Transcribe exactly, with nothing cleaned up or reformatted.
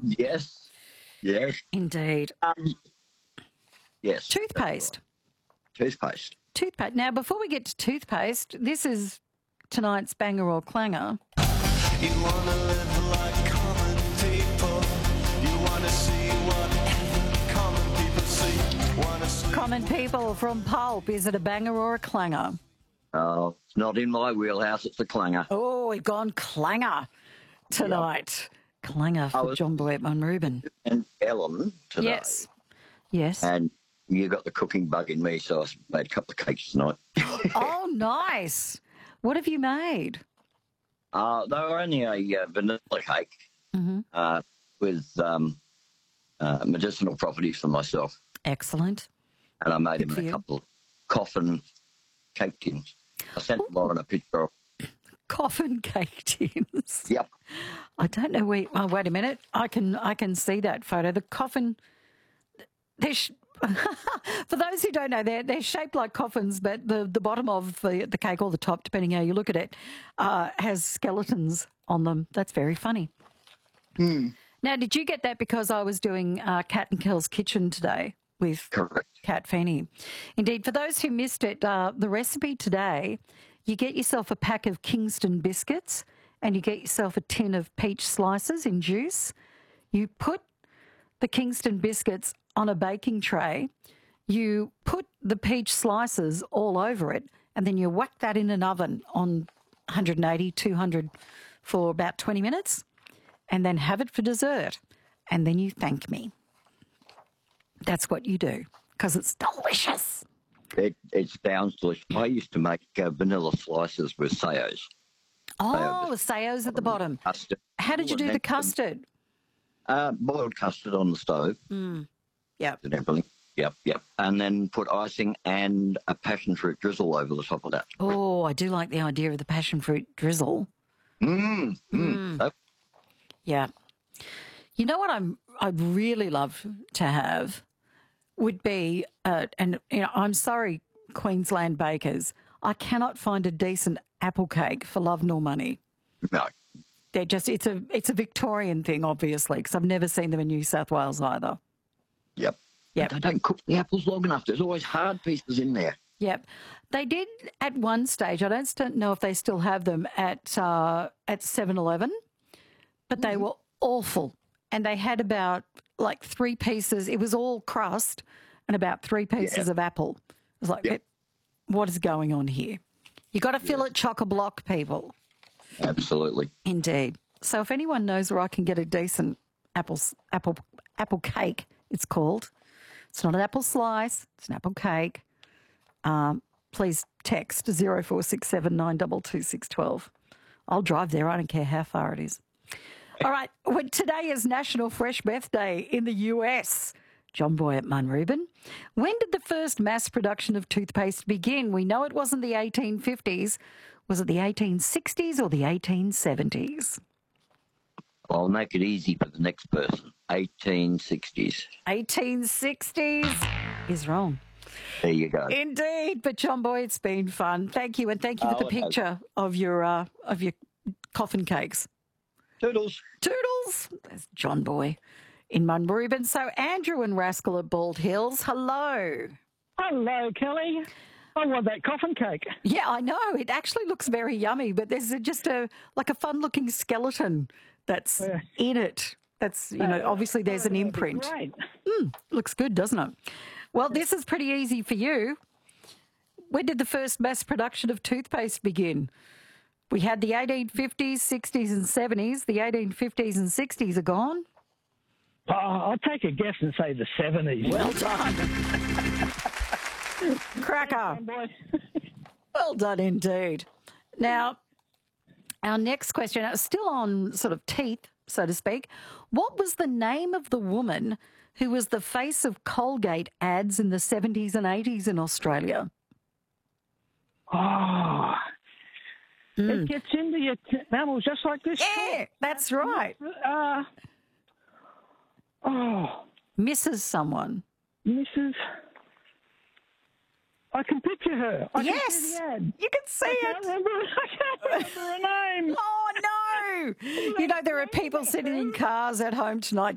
Yes, yes. Indeed. Um, yes. Toothpaste. Toothpaste. Toothpaste. Now, before we get to toothpaste, this is tonight's banger or clanger. You want to live like common people. You want to see what common people see. Want to sleep. Common People from Pulp. Is it a banger or a clanger? Oh, it's not in my wheelhouse. It's a clanger. Oh, we've gone clanger tonight. Yep. Clanger for was, John Boy at Munrooban. And Ellen today. Yes. Yes. And you got the cooking bug in me, so I made a couple of cakes tonight. Oh, nice. What have you made? Uh, they were only a uh, vanilla cake mm-hmm. uh, with um, uh, medicinal properties for myself. Excellent. And I made Good them for in a you. couple of coffin cake tins. I sent them on a picture of. Coffin cake tins. Yep. I don't know where. Oh, wait a minute. I can I can see that photo. The coffin. They're sh- for those who don't know, they're they're shaped like coffins, but the, the bottom of the the cake or the top, depending how you look at it, uh, has skeletons on them. That's very funny. Hmm. Now, did you get that because I was doing uh, Cat and Kel's Kitchen today with Correct. Kat Feeney? Indeed. For those who missed it, uh, the recipe today, you get yourself a pack of Kingston biscuits and you get yourself a tin of peach slices in juice. You put the Kingston biscuits on a baking tray. You put the peach slices all over it and then you whack that in an oven on one eighty, two hundred for about twenty minutes. And then have it for dessert, and then you thank me. That's what you do, because it's delicious. It, it sounds delicious. I used to make uh, vanilla slices with sayos. Oh, the sayos at the bottom. Custard. How did you do the custard? Uh, boiled custard on the stove. Mm. Yep. And everything. Yep, yep. And then put icing and a passion fruit drizzle over the top of that. Oh, I do like the idea of the passion fruit drizzle. Mmm. Mm. Mm. Yeah. You know what I'm, I'd really love to have would be, uh, and you know, I'm sorry, Queensland bakers, I cannot find a decent apple cake for love nor money. No. They're just, it's a, it's a Victorian thing, obviously, because I've never seen them in New South Wales either. Yep. Yep. They don't cook the apples long enough. There's always hard pieces in there. Yep. They did at one stage, I don't know if they still have them at, uh, at seven eleven. But they were awful. And they had about like three pieces. It was all crust and about three pieces yeah. of apple. It was like, yeah. what is going on here? You got to fill yeah. it chock-a-block, people. Absolutely. Indeed. So if anyone knows where I can get a decent apple, apple, apple cake, it's called. It's not an apple slice. It's an apple cake. Um, please text zero four six seven nine two two six one two. I'll drive there. I don't care how far it is. All right, well, today is National Fresh Meth Day in the U S. John Boy at Munrooban. When did the first mass production of toothpaste begin? We know it wasn't the eighteen fifties. Was it the eighteen sixties or the eighteen seventies? I'll make it easy for the next person. eighteen sixties. eighteen sixties is wrong. There you go. Indeed, but John Boy, it's been fun. Thank you, and thank you for Oh, the it has. picture of your uh, of your coffin cakes. Toodles. Toodles. There's John Boy in Munrooban. So Andrew and Rascal at Bald Hills, hello. Hello, Kelly. I want that coffin cake. Yeah, I know. It actually looks very yummy, but there's a, just a like a fun-looking skeleton that's Yeah. in it. That's, you know, obviously there's an That'd be imprint. Great. Mm, looks good, doesn't it? Well, this is pretty easy for you. When did the first mass production of toothpaste begin? We had the eighteen fifties, sixties and seventies. The eighteen fifties and sixties are gone. Oh, I'll take a guess and say the seventies. Well done. Cracker. Boy. Well done indeed. Now, our next question, uh, still on sort of teeth, so to speak. What was the name of the woman who was the face of Colgate ads in the seventies and eighties in Australia? Oh, Mm. it gets into your t- mammals just like this. Yeah, that's right. Uh, oh, Missus Someone. Missus I can picture her. I Yes, can see the ad. you can see I it. can't remember, I can't remember her name. Oh, no. You know, there are people sitting in cars at home tonight